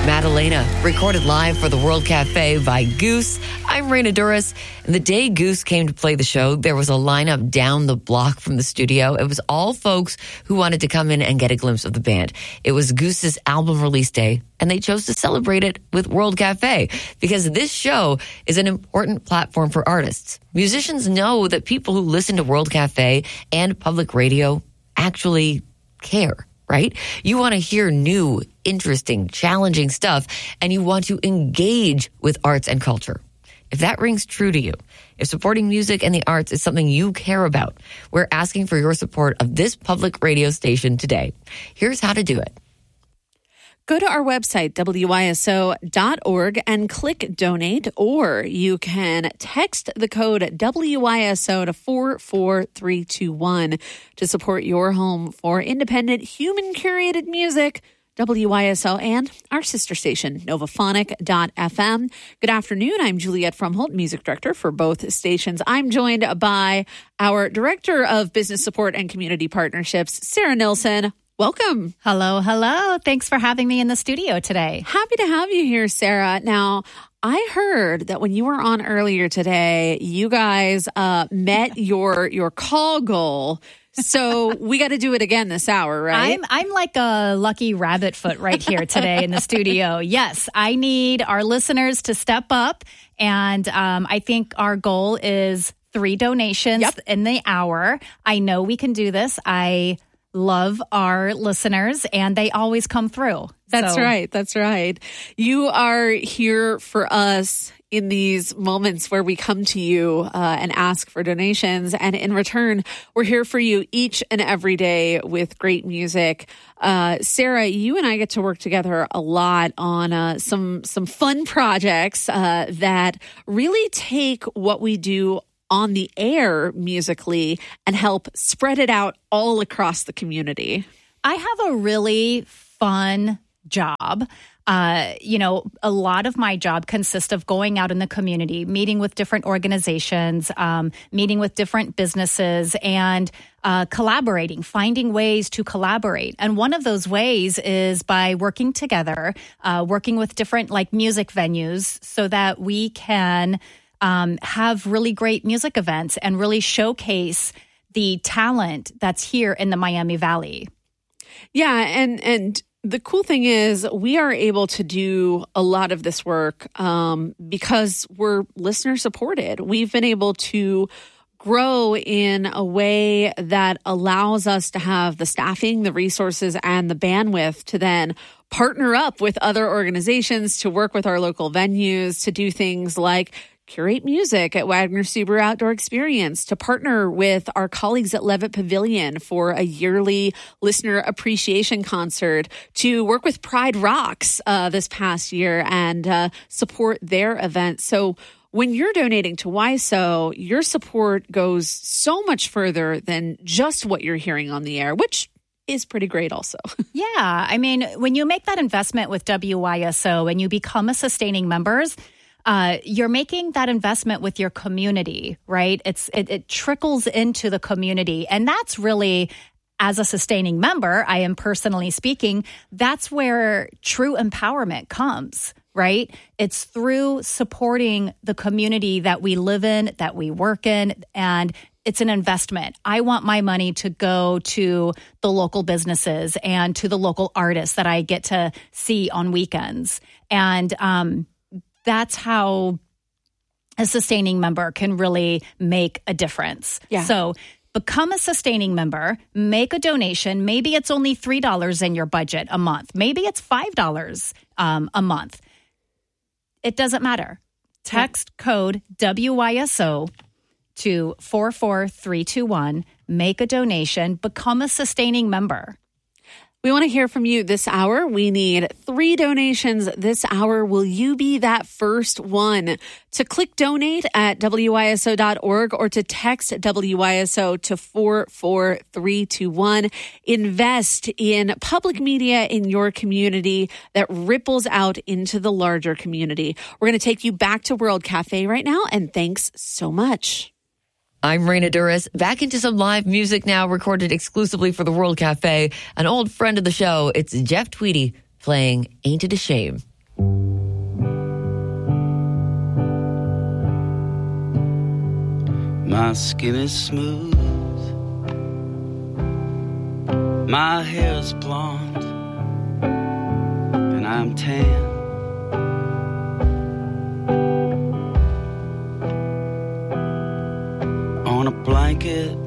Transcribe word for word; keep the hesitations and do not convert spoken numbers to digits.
Madalena, recorded live for the World Cafe by Goose. I'm Raina Duras. And the day Goose came to play the show, there was a lineup down the block from the studio. It was all folks who wanted to come in and get a glimpse of the band. It was Goose's album release day, and they chose to celebrate it with World Cafe because this show is an important platform for artists. Musicians know that people who listen to World Cafe and public radio actually care, right? You want to hear new, interesting, challenging stuff, and you want to engage with arts and culture. If that rings true to you, if supporting music and the arts is something you care about, we're asking for your support of this public radio station today. Here's how to do it. Go to our website, W Y S O dot org, and click donate, or you can text the code W Y S O to four four three two one to support your home for independent, human-curated music, W Y S O, and our sister station, Novaphonic dot F M. Good afternoon. I'm Juliette Fromholt, music director for both stations. I'm joined by our director of business support and community partnerships, Sarah Nilsson. Welcome. Hello, hello. Thanks for having me in the studio today. Happy to have you here, Sarah. Now, I heard that when you were on earlier today, you guys uh, met your your call goal. So we got to do it again this hour, right? I'm I'm like a lucky rabbit foot right here today in the studio. Yes, I need our listeners to step up, and um, I think our goal is three donations yep. in the hour. I know we can do this. I love our listeners, and they always come through. That's so. right. That's right. You are here for us in these moments where we come to you uh, and ask for donations. And in return, we're here for you each and every day with great music. Uh, Sarah, you and I get to work together a lot on uh, some, some fun projects uh, that really take what we do on the air musically and help spread it out all across the community. I have a really fun job. Uh, you know, a lot of my job consists of going out in the community, meeting with different organizations, um, meeting with different businesses, and uh, collaborating, finding ways to collaborate. And one of those ways is by working together, uh, working with different like music venues so that we can Um, have really great music events and really showcase the talent that's here in the Miami Valley. Yeah, and and the cool thing is we are able to do a lot of this work um, because we're listener supported. We've been able to grow in a way that allows us to have the staffing, the resources, and the bandwidth to then partner up with other organizations, to work with our local venues, to do things like curate music at Wagner Subaru Outdoor Experience, to partner with our colleagues at Levitt Pavilion for a yearly listener appreciation concert, to work with Pride Rocks uh, this past year and uh, support their event. So when you're donating to W Y S O, your support goes so much further than just what you're hearing on the air, which is pretty great also. Yeah. I mean, when you make that investment with W Y S O and you become a sustaining members, Uh, you're making that investment with your community, right? It's it, it trickles into the community. And that's really, as a sustaining member, I am personally speaking, that's where true empowerment comes, right? It's through supporting the community that we live in, that we work in, and it's an investment. I want my money to go to the local businesses and to the local artists that I get to see on weekends. And, um, that's how a sustaining member can really make a difference. Yeah. So become a sustaining member, make a donation. Maybe it's only three dollars in your budget a month. Maybe it's five dollars um, a month. It doesn't matter. Text yeah. code W Y S O to four four three two one. Make a donation. Become a sustaining member. We want to hear from you this hour. We need three donations this hour. Will you be that first one to click donate at W Y S O dot org or to text W Y S O to four four three two one? Invest in public media in your community that ripples out into the larger community. We're going to take you back to World Cafe right now, and thanks so much. I'm Raina Duras. Back into some live music now, recorded exclusively for the World Cafe. An old friend of the show, it's Jeff Tweedy playing Ain't It a Shame. My skin is smooth. My hair is blonde. And I'm tan. On a blanket